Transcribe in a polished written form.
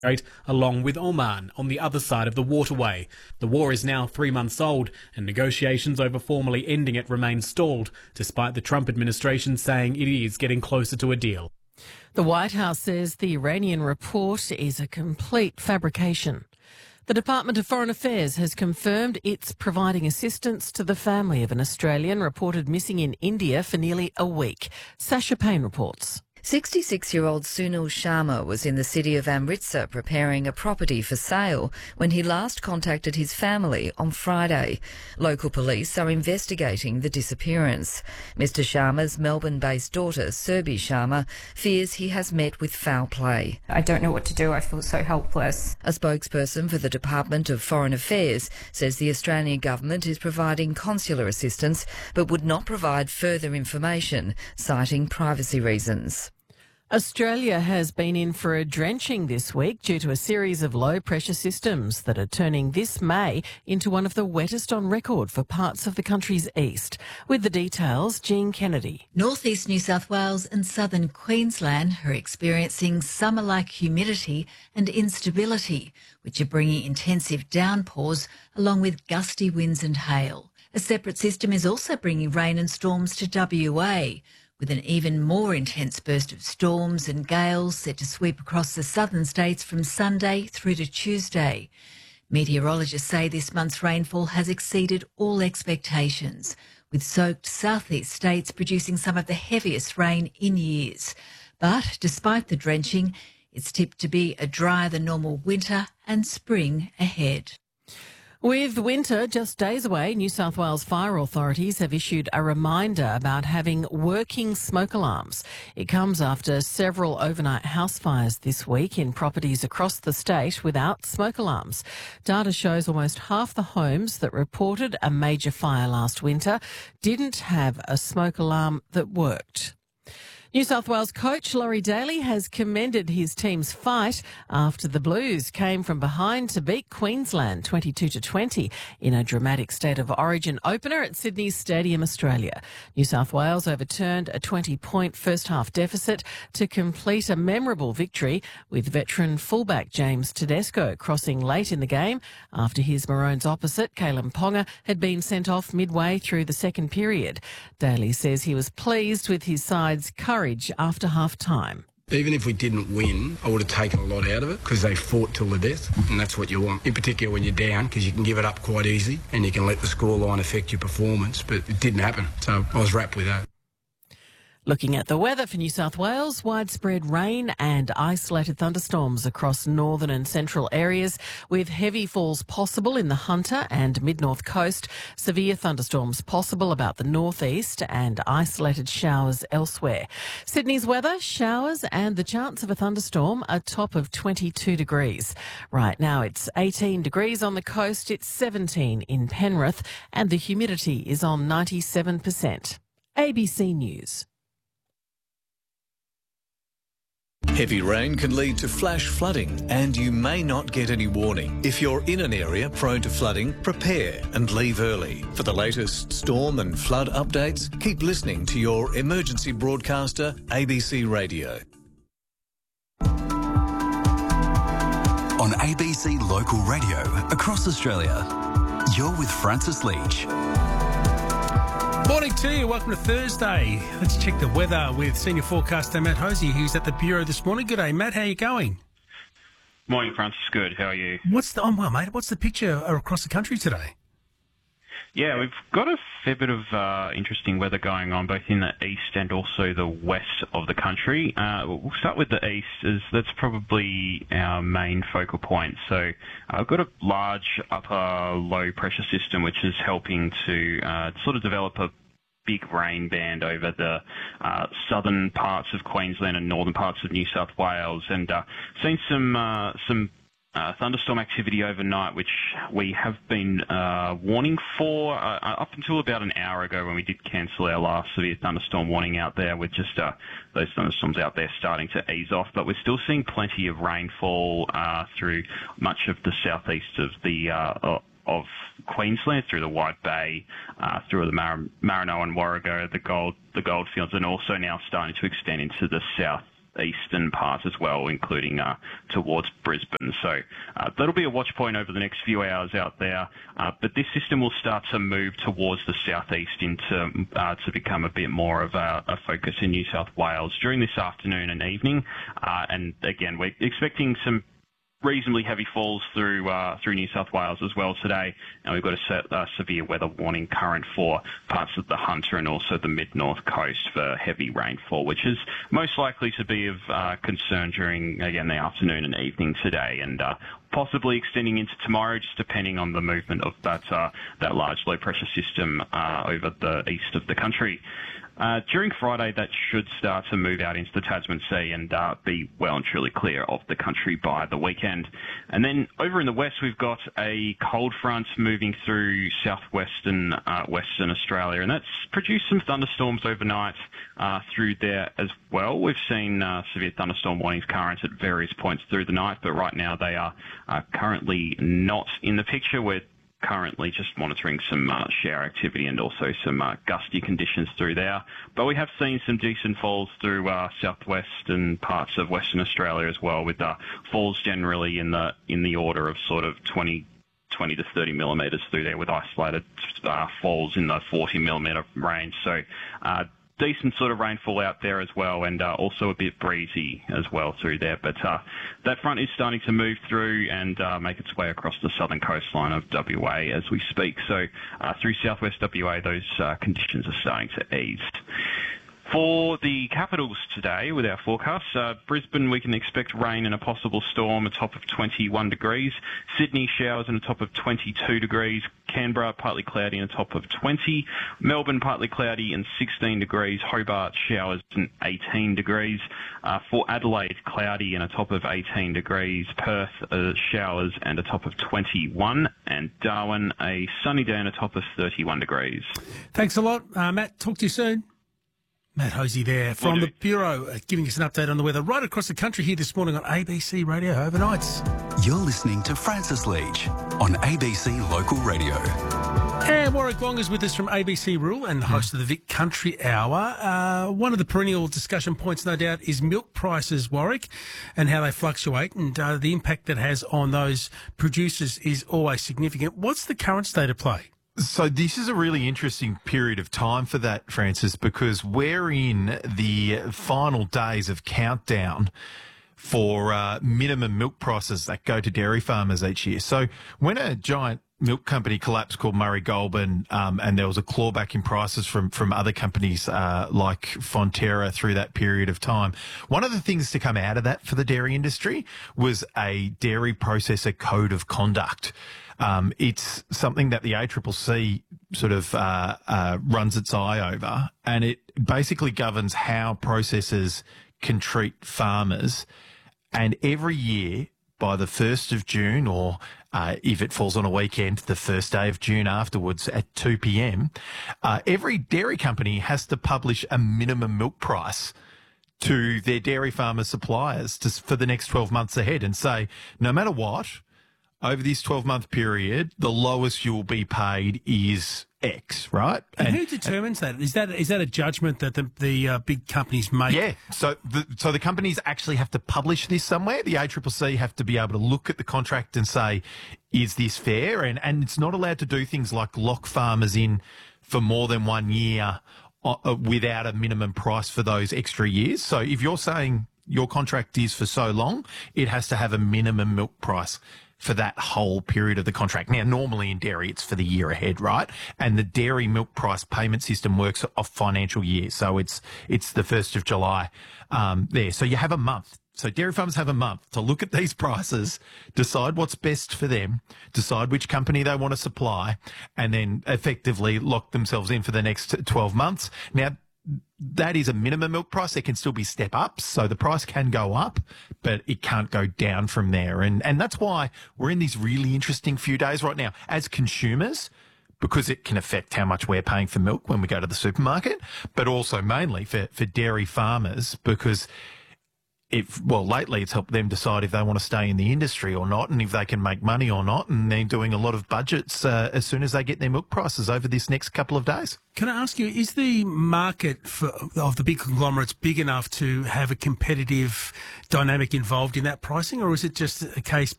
along with Oman on the other side of the waterway. The war is now 3 months old, and negotiations over formally ending it remain stalled, despite the Trump administration saying it is getting closer to a deal. The White House says the Iranian report is a complete fabrication. The Department of Foreign Affairs has confirmed it's providing assistance to the family of an Australian reported missing in India for nearly a week. Sasha Payne reports. 66-year-old Sunil Sharma was in the city of Amritsar preparing a property for sale when he last contacted his family on Friday. Local police are investigating the disappearance. Mr Sharma's Melbourne-based daughter, Surbhi Sharma, fears he has met with foul play. I don't know what to do. I feel so helpless. A spokesperson for the Department of Foreign Affairs says the Australian government is providing consular assistance but would not provide further information, citing privacy reasons. Australia has been in for a drenching this week due to a series of low-pressure systems that are turning this May into one of the wettest on record for parts of the country's east. With the details, Jean Kennedy. Northeast New South Wales and southern Queensland are experiencing summer-like humidity and instability, which are bringing intensive downpours along with gusty winds and hail. A separate system is also bringing rain and storms to WA, with an even more intense burst of storms and gales set to sweep across the southern states from Sunday through to Tuesday. Meteorologists say this month's rainfall has exceeded all expectations, with soaked southeast states producing some of the heaviest rain in years. But despite the drenching, it's tipped to be a drier than normal winter and spring ahead. With winter just days away, New South Wales fire authorities have issued a reminder about having working smoke alarms. It comes after several overnight house fires this week in properties across the state without smoke alarms. Data shows almost half the homes that reported a major fire last winter didn't have a smoke alarm that worked. New South Wales coach Laurie Daly has commended his team's fight after the Blues came from behind to beat Queensland 22-20 in a dramatic State of Origin opener at Sydney's Stadium Australia. New South Wales overturned a 20-point first-half deficit to complete a memorable victory, with veteran fullback James Tedesco crossing late in the game after his Maroons opposite, Kalen Ponga, had been sent off midway through the second period. Daly says he was pleased with his side's courage after half-time. Even if we didn't win, I would have taken a lot out of it because they fought till the death, and that's what you want. In particular when you're down, because you can give it up quite easily and you can let the scoreline affect your performance, but it didn't happen, so I was wrapped with that. Looking at the weather for New South Wales, widespread rain and isolated thunderstorms across northern and central areas, with heavy falls possible in the Hunter and mid-north coast, severe thunderstorms possible about the northeast and isolated showers elsewhere. Sydney's weather, showers and the chance of a thunderstorm, a top of 22 degrees. Right now it's 18 degrees on the coast, it's 17 in Penrith, and the humidity is on 97%. ABC News. Heavy rain can lead to flash flooding, and you may not get any warning. If you're in an area prone to flooding, prepare and leave early. For the latest storm and flood updates, keep listening to your emergency broadcaster, ABC Radio. On ABC Local Radio across Australia, you're with Francis Leach. Morning to you. Welcome to Thursday. Let's check the weather with senior forecaster Matt Hosey, who's at the Bureau this morning. Good day, Matt. How are you going? Morning, Francis. Good. How are you? I'm well, mate. What's the picture across the country today? Yeah, we've got a fair bit of interesting weather going on, both in the east and also the west of the country. We'll start with the east, as that's probably our main focal point. So I've got a large upper low pressure system which is helping to sort of develop a big rain band over the southern parts of Queensland and northern parts of New South Wales, and seen some thunderstorm activity overnight, which we have been warning for up until about an hour ago, when we did cancel our last severe thunderstorm warning out there, with just those thunderstorms out there starting to ease off. But we're still seeing plenty of rainfall through much of the southeast of the of Queensland, through the Wide Bay, through the Marino and Warrego, the Goldfields, and also now starting to extend into the southeastern parts as well, including towards Brisbane. So that'll be a watch point over the next few hours out there. But this system will start to move towards the southeast into to become a bit more of a focus in New South Wales during this afternoon and evening. And again, we're expecting some reasonably heavy falls through New South Wales as well today, and we've got a severe weather warning current for parts of the Hunter and also the mid-north coast for heavy rainfall, which is most likely to be of concern during, again, the afternoon and evening today, and possibly extending into tomorrow, just depending on the movement of that large low-pressure system over the east of the country. During Friday, that should start to move out into the Tasman Sea and be well and truly clear of the country by the weekend. And then over in the west, we've got a cold front moving through southwestern Western Australia, and that's produced some thunderstorms overnight through there as well. We've seen severe thunderstorm warnings current at various points through the night, but right now they are currently not in the picture. We're currently just monitoring some shower activity and also some gusty conditions through there. But we have seen some decent falls through southwestern parts of Western Australia as well, with falls generally in the order of sort of 20 to 30 millimetres through there, with isolated falls in the 40 millimetre range. So decent sort of rainfall out there as well, and also a bit breezy as well through there. But that front is starting to move through and make its way across the southern coastline of WA as we speak. So through southwest WA, those conditions are starting to ease. For the capitals today, with our forecast, Brisbane, we can expect rain and a possible storm, a top of 21 degrees. Sydney, showers and a top of 22 degrees. Canberra, partly cloudy and a top of 20. Melbourne, partly cloudy and 16 degrees. Hobart, showers and 18 degrees. For Adelaide, cloudy and a top of 18 degrees. Perth, showers and a top of 21. And Darwin, a sunny day and a top of 31 degrees. Thanks a lot, Matt. Talk to you soon. Matt Hosey there from the Bureau, giving us an update on the weather right across the country here this morning on ABC Radio Overnights. You're listening to Francis Leach on ABC Local Radio. And Warwick Wong is with us from ABC Rural and host of the Vic Country Hour. One of the perennial discussion points, no doubt, is milk prices, Warwick, and how they fluctuate, and the impact that has on those producers is always significant. What's the current state of play? So this is a really interesting period of time for that, Francis, because we're in the final days of countdown for minimum milk prices that go to dairy farmers each year. So when a giant milk company collapsed called Murray Goulburn, and there was a clawback in prices from other companies like Fonterra through that period of time, one of the things to come out of that for the dairy industry was a dairy processor code of conduct. It's something that the ACCC sort of runs its eye over, and it basically governs how processors can treat farmers. And every year, by the 1st of June, or if it falls on a weekend, the first day of June afterwards at 2 p.m, every dairy company has to publish a minimum milk price to their dairy farmer suppliers for the next 12 months ahead, and say, no matter what, over this 12-month period, the lowest you'll be paid is X, right? And who determines that? Is that a judgment that the big companies make? Yeah. So the companies actually have to publish this somewhere. The ACCC have to be able to look at the contract and say, is this fair? And it's not allowed to do things like lock farmers in for more than 1 year without a minimum price for those extra years. So if you're saying your contract is for so long, it has to have a minimum milk price for that whole period of the contract. Now, normally in dairy, it's for the year ahead, right? And the dairy milk price payment system works off financial year. So it's the 1st of July there. So you have a month. So dairy farmers have a month to look at these prices, decide what's best for them, decide which company they want to supply, and then effectively lock themselves in for the next 12 months. Now, that is a minimum milk price. There can still be step ups, so the price can go up, but it can't go down from there. And that's why we're in these really interesting few days right now as consumers, because it can affect how much we're paying for milk when we go to the supermarket, but also mainly for dairy farmers, because lately it's helped them decide if they want to stay in the industry or not, and if they can make money or not. And they're doing a lot of budgets as soon as they get their milk prices over this next couple of days. Can I ask you, is the market of the big conglomerates big enough to have a competitive dynamic involved in that pricing, or is it just a case